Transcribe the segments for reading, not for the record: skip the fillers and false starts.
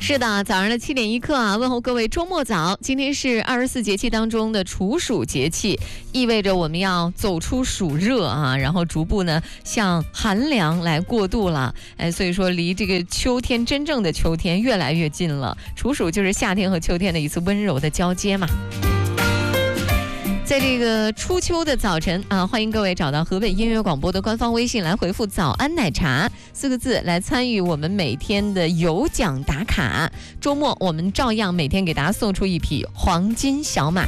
是的，早上的7点1刻啊，问候各位周末早。今天是24节气当中的处暑节气，意味着我们要走出暑热啊，然后逐步呢向寒凉来过渡了。所以说离这个秋天真正的秋天越来越近了。处暑就是夏天和秋天的一次温柔的交接嘛。在这个初秋的早晨啊，欢迎各位找到河北音乐广播的官方微信来回复早安奶茶4个字来参与我们每天的有奖打卡。周末我们照样每天给大家送出一匹黄金小马。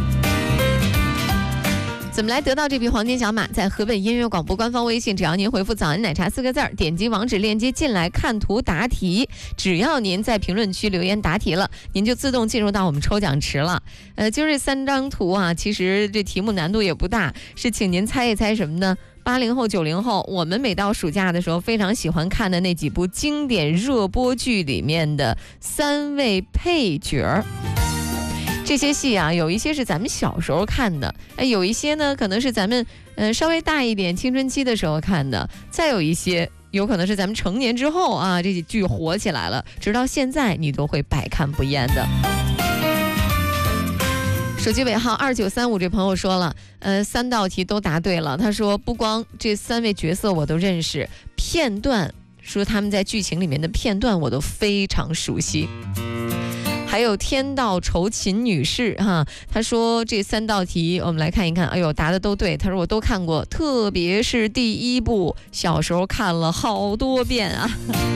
怎么来得到这匹黄金小马？在河北音乐广播官方微信，只要您回复早安奶茶4个字，点击网址链接进来看图答题，只要您在评论区留言答题了，您就自动进入到我们抽奖池了。今儿这3张图啊，其实这题目难度也不大，是请您猜一猜什么呢？80后、90后，我们每到暑假的时候非常喜欢看的那几部经典热播剧里面的3位配角。这些戏啊，有一些是咱们小时候看的，有一些呢可能是咱们稍微大一点青春期的时候看的，再有一些有可能是咱们成年之后啊，这些剧火起来了，直到现在你都会百看不厌的。手机尾号2935这朋友说了，3道题都答对了。他说不光这3位角色我都认识，片段说他们在剧情里面的片段我都非常熟悉。还有天道酬勤女士哈，她说这3道题我们来看一看，哎呦答的都对。她说我都看过，特别是第1部，小时候看了好多遍啊。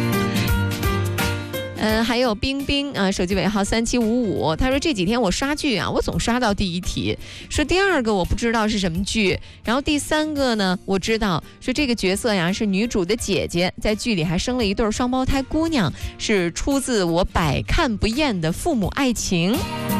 还有冰冰啊，手机尾号3755，他说这几天我刷剧啊，我总刷到第1题，说第2个我不知道是什么剧，然后第3个呢我知道，说这个角色呀是女主的姐姐，在剧里还生了一对双胞胎姑娘，是出自我百看不厌的父母爱情。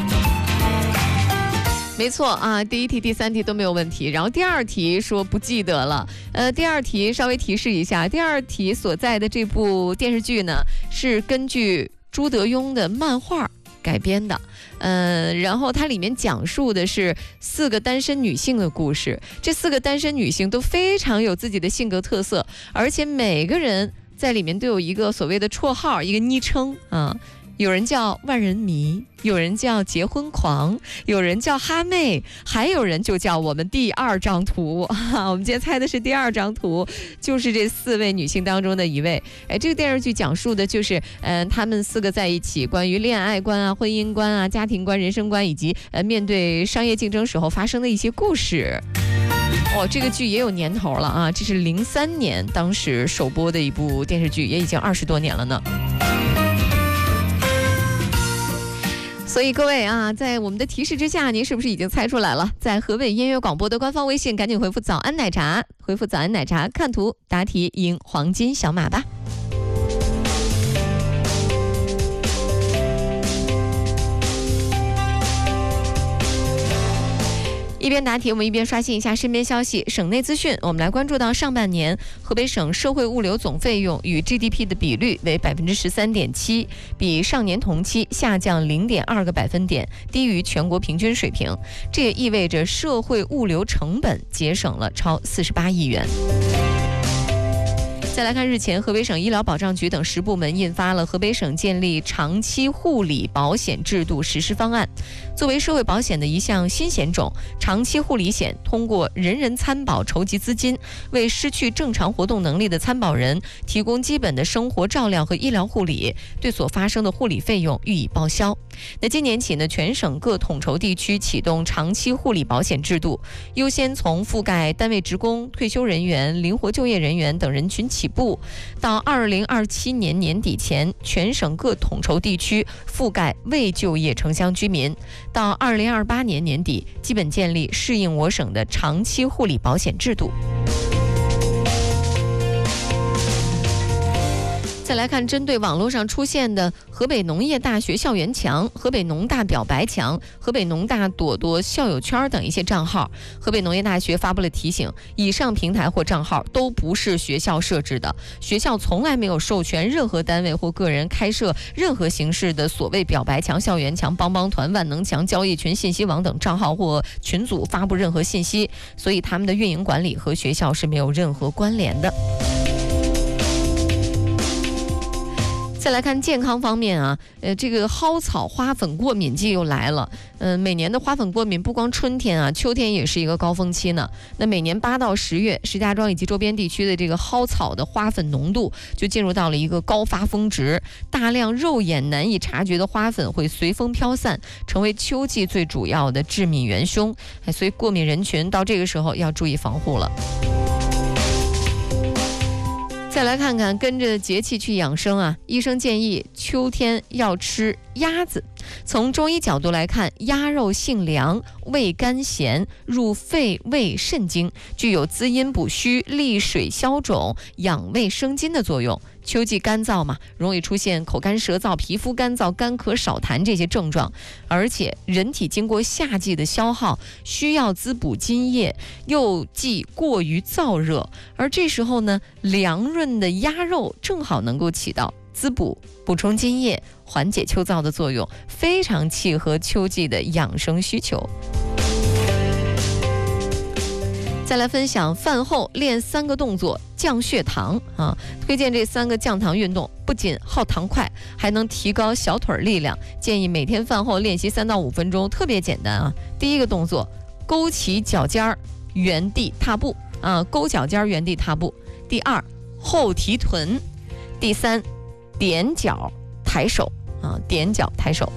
没错啊，第1题、第3题都没有问题，然后第2题说不记得了。第2题稍微提示一下，第2题所在的这部电视剧呢，是根据朱德庸的漫画改编的。然后它里面讲述的是4个单身女性的故事，这4个单身女性都非常有自己的性格特色，而且每个人在里面都有一个所谓的绰号，一个昵称啊。有人叫万人迷，有人叫结婚狂，有人叫哈妹，还有人就叫我们第2张图我们今天猜的是第2张图，就是这4位女性当中的一位。这个电视剧讲述的就是她们4个在一起关于恋爱观啊、婚姻观啊、家庭观、人生观，以及面对商业竞争时候发生的一些故事。这个剧也有年头了啊，这是03年当时首播的一部电视剧，也已经20多年了呢。所以各位啊，在我们的提示之下，您是不是已经猜出来了？在河北音乐广播的官方微信，赶紧回复早安奶茶，回复早安奶茶，看图答题赢黄金小马吧。一边答题，我们一边刷新一下身边消息。省内资讯，我们来关注到上半年河北省社会物流总费用与 GDP 的比率为 13.7%， 比上年同期下降0.2个百分点，低于全国平均水平。这也意味着社会物流成本节省了超48亿元。再来看日前河北省医疗保障局等10部门印发了河北省建立长期护理保险制度实施方案。作为社会保险的一项新险种，长期护理险通过人人参保筹集资金，为失去正常活动能力的参保人提供基本的生活照料和医疗护理，对所发生的护理费用予以报销。那今年起呢，全省各统筹地区启动长期护理保险制度，优先从覆盖单位职工、退休人员、灵活就业人员等人群起步，到2027年年底前，全省各统筹地区覆盖未就业城乡居民，到2028年年底，基本建立适应我省的长期护理保险制度。再来看针对网络上出现的河北农业大学校园墙、河北农大表白墙、河北农大朵朵校友圈等一些账号，河北农业大学发布了提醒，以上平台或账号都不是学校设置的，学校从来没有授权任何单位或个人开设任何形式的所谓表白墙、校园墙、帮帮团、万能墙、交易群、信息网等账号或群组发布任何信息，所以他们的运营管理和学校是没有任何关联的。 再来看健康方面啊，这个蒿草花粉过敏季又来了。每年的花粉过敏不光春天啊，秋天也是一个高峰期呢。那每年8到10月，石家庄以及周边地区的这个蒿草的花粉浓度就进入到了一个高发峰值，大量肉眼难以察觉的花粉会随风飘散，成为秋季最主要的致敏元凶。所以过敏人群到这个时候要注意防护了。再来看看跟着节气去养生啊，医生建议秋天要吃鸭子。从中医角度来看，鸭肉性凉，味甘咸，入肺胃肾经，具有滋阴补虚、利水消肿、养胃生津的作用。秋季干燥嘛，容易出现口干舌燥、皮肤干燥、干咳少痰这些症状，而且人体经过夏季的消耗，需要滋补津液，又忌过于燥热，而这时候呢，凉润的鸭肉正好能够起到滋补、补充津液、缓解秋燥的作用，非常契合秋季的养生需求。再来分享饭后练3个动作降血糖啊，推荐这3个降糖运动，不仅耗糖快，还能提高小腿力量。建议每天饭后练习3到5分钟，特别简单啊。第一个动作，勾起脚尖儿，原地踏步啊，勾脚尖儿原地踏步。第2，后提臀。第3，踮脚抬手啊，踮脚抬手。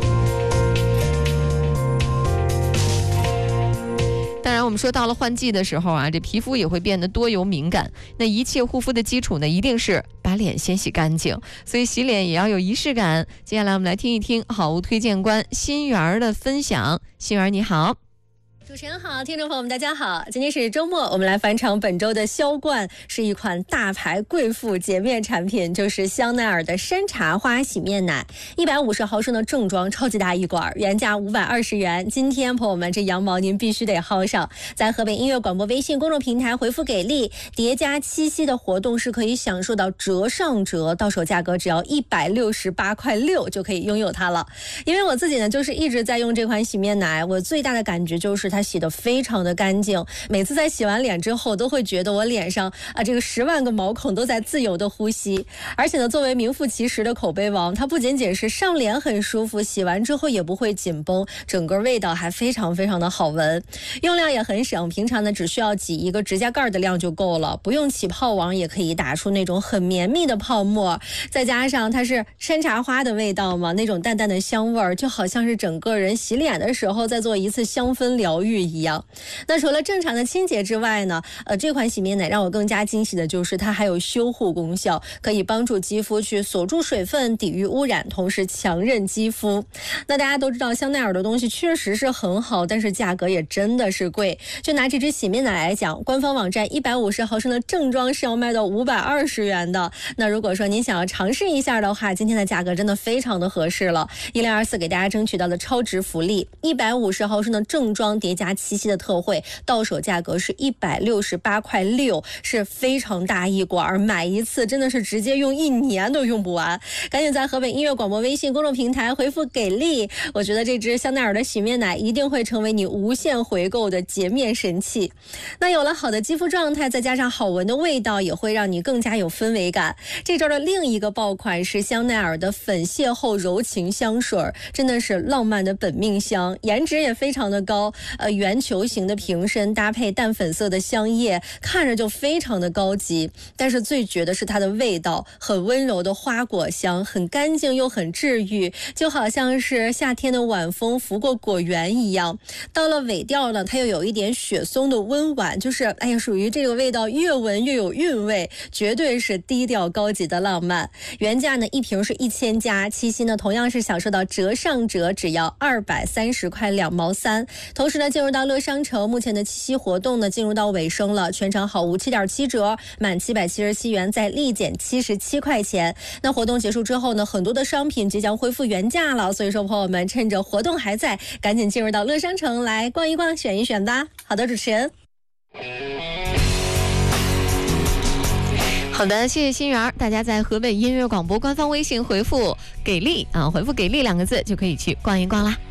当然我们说到了换季的时候啊，这皮肤也会变得多油敏感，那一切护肤的基础呢，一定是把脸先洗干净，所以洗脸也要有仪式感。接下来我们来听一听好物推荐官心媛的分享。心媛你好。 主持人好，听众朋友们大家好，今天是周末，我们来返场本周的销冠，是一款大牌贵妇洁面产品，就是香奈儿的山茶花洗面奶，150毫升的正装，超级大一管，原价520元。今天朋友们，这羊毛您必须得薅上，在河北音乐广播微信公众平台回复给力，叠加7夕的活动是可以享受到折上折，到手价格只要168.6块就可以拥有它了。因为我自己呢，就是一直在用这款洗面奶，我最大的感觉就是它洗得非常的干净，每次在洗完脸之后都会觉得我脸上这个10万个毛孔都在自由的呼吸。而且呢，作为名副其实的口碑王，它不仅仅是上脸很舒服，洗完之后也不会紧绷，整个味道还非常非常的好闻，用量也很省，平常呢只需要挤一个指甲盖的量就够了，不用起泡网也可以打出那种很绵密的泡沫，再加上它是山茶花的味道嘛，那种淡淡的香味儿，就好像是整个人洗脸的时候在做一次香氛疗愈一样。那除了正常的清洁之外呢，这款洗面奶让我更加惊喜的就是它还有修护功效，可以帮助肌肤去锁住水分，抵御污染，同时强韧肌肤。那大家都知道香奈儿的东西确实是很好，但是价格也真的是贵。就拿这支洗面奶来讲，官方网站150毫升的正装是要卖到520元的。那如果说您想要尝试一下的话，今天的价格真的非常的合适了。1024给大家争取到的超值福利，150毫升的正装叠加7夕的特惠，到手价格是168.6块，是非常大一管，买一次真的是直接用1年都用不完。赶紧在河北音乐广播微信公众平台回复给力，我觉得这支香奈儿的洗面奶一定会成为你无限回购的洁面神器。那有了好的肌肤状态，再加上好闻的味道，也会让你更加有氛围感。这周的另一个爆款是香奈儿的粉邂逅柔情香水，真的是浪漫的本命香，颜值也非常的高，圆球形的瓶身搭配淡粉色的香叶，看着就非常的高级。但是最绝的是它的味道，很温柔的花果香，很干净又很治愈，就好像是夏天的晚风拂过果园一样。到了尾调呢，它又有一点雪松的温婉，就是属于这个味道越闻越有韵味，绝对是低调高级的浪漫。原价呢一瓶是1000加，七夕呢同样是享受到折上折，只要230块2毛3。同时呢，进入到乐商城，目前的七夕活动呢进入到尾声了，全场好物7.7折，满777元再立减77块钱。那活动结束之后呢，很多的商品即将恢复原价了，所以说朋友们趁着活动还在，赶紧进入到乐商城来逛一逛，选一选吧。好的，主持人。 好的，谢谢心媛。大家在河北音乐广播官方微信回复给力啊，回复给力2个字就可以去逛一逛啦。